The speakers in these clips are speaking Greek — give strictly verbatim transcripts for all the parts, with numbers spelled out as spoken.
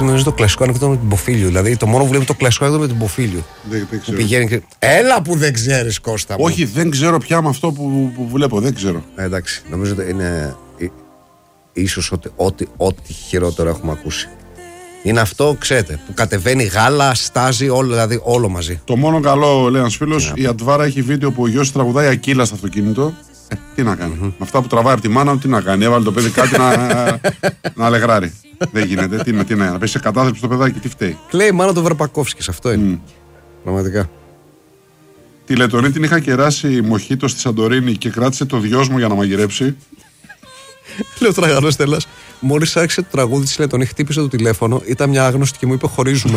Εντάξει, νομίζω το κλασικό ανέκδοτο με την Ποφίλιο. Δηλαδή το μόνο που βλέπει το κλασικό ανέκδοτο με την Ποφίλιο. Δεν, δεν ξέρω. Πηγαίνει και... Έλα που δεν ξέρεις, Κώστα μου. Όχι, δεν ξέρω πια με αυτό που, που βλέπω. Δεν ξέρω. Ε, εντάξει, νομίζω ότι είναι ίσως ότι, ότι, ό,τι χειρότερο έχουμε ακούσει. Είναι αυτό, ξέρετε, που κατεβαίνει γάλα, στάζει, όλο, δηλαδή όλο μαζί. Το μόνο καλό, λέει ένας φίλος, η Αντβάρα έχει βίντεο που ο γιος τραγουδάει Ακύλα στο αυτοκίνητο. Ε, τι να κάνει. Mm-hmm. Με αυτά που τραβάει από τη μάνα, τι να κάνει. Έβαλε το παιδί κάτι να, να αλεγράρει. Δεν γίνεται. Τι, τι να, να πέσει σε κατάθλιψη στο παιδάκι, τι φταίει. Κλαίει η μάνα του Βερπακόφσκης, αυτό είναι. Mm. Πραγματικά. Τη Λετωνή την είχα κεράσει μοχίτο στη Σαντορίνη και κράτησε το δυόσμο για να μαγειρέψει. Λέει ο τραγανός Στέλλας, μόλις άρχισε το τραγούδι της Λετωνή, χτύπησε το τηλέφωνο, ήταν μια άγνωστη και μου είπε χωρίζουμε.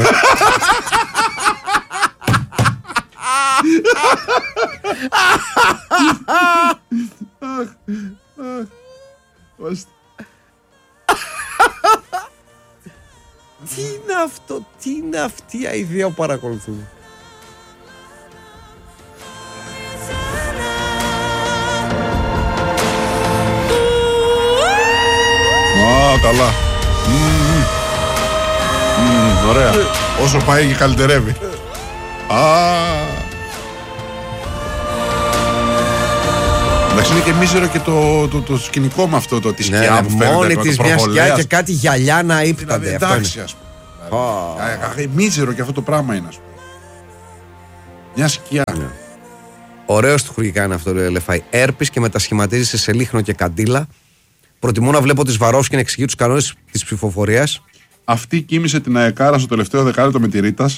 Τι είναι αυτό, τι είναι αυτή η ιδέα που παρακολουθούμε. Α, καλά. Mm. Mm, ωραία. Όσο πάει και καλυτερεύει. Α. Εντάξει, είναι και μίζερο και το, το, το σκηνικό με αυτό, το τη σκιά ναι, που φαίνεται. Μόνη της μια σκιά και κάτι γυαλιά να ύπτανται. Δηλαδή, εντάξει, ας πούμε. Oh. Δηλαδή, μίζερο και αυτό το πράγμα είναι, ας πούμε. Μια σκιά. Ναι. Ωραίο στοιχουργικά είναι αυτό, λέει Λεφάι. Έρπης και μετασχηματίζεσαι σε λίχνο και καντήλα. Προτιμώ να βλέπω τις Βαρός και να εξηγεί τους κανόνες της ψηφοφορίας. Αυτή κοίμησε την ΑΕΚΑΡΑ στο τελευταίο δεκάλεπτο με τη Ρίτας.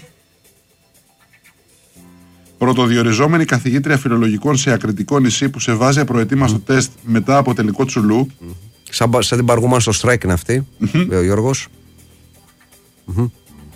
Πρωτοδιοριζόμενη καθηγήτρια φιλολογικών σε ακριτικό νησί που σε βάζει απροετοίμαστο mm. τεστ μετά από τελικό τσουλού. Mm. Σαν, σαν την Παργούμαν στο strike είναι αυτή, mm-hmm. λέει ο Γιώργος. Mm-hmm.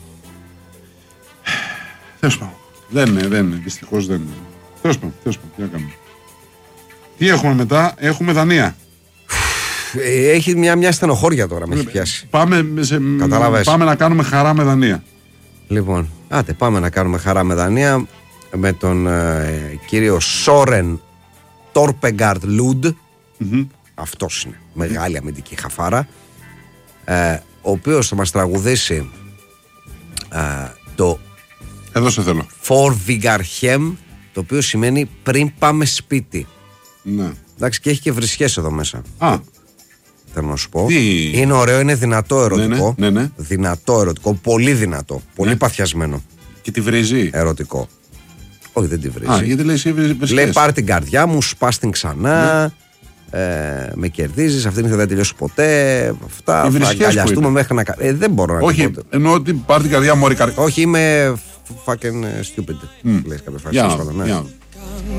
Τέλος πάντων. Δεν είναι, δεν είναι. Δυστυχώς δεν είναι. Τέλος πάντων, τέλος πάντων. Τι να κάνουμε. Τι έχουμε μετά, έχουμε Δανία. Έχει μια, μια στενοχώρια τώρα, με έχει πιάσει. Πάμε, σε, πάμε να κάνουμε χαρά με Δανία. Λοιπόν, άτε πάμε να κάνουμε χαρά με Δανία με τον ε, κύριο Σόρεν Τόρπεγκαρτ Λούντ. Mm-hmm. Αυτός είναι, μεγάλη αμυντική χαφάρα, ε, ο οποίος θα μας τραγουδήσει ε, το Εδώ σε θέλω. For Vigarhem, το οποίο σημαίνει πριν πάμε σπίτι. Ναι. Εντάξει, και έχει και βρισιές εδώ μέσα. Α. Θέλω να σου πω. Τι... Είναι ωραίο, είναι δυνατό ερωτικό. Ναι, ναι, ναι. Δυνατό ερωτικό, πολύ δυνατό. Πολύ ναι. παθιασμένο. Και τη βρίζει. Ερωτικό. Όχι, δεν τη βρίζει. Α, γιατί λέει εσύ βρισιές. Λέει πάρ' την καρδιά μου, σπάς την ξανά. Ναι. Ε, με κερδίζεις, αυτή δεν θα τελειώσει ποτέ. Αυτά θα αγκαλιαστούμε μέχρι να. Ε, δεν μπορώ να Όχι, πω. Όχι, εννοώ ότι πάρ' την καρδιά μου. Όχι, είμαι fucking stupid. Mm. Λες κάποια φάση. Yeah, yeah.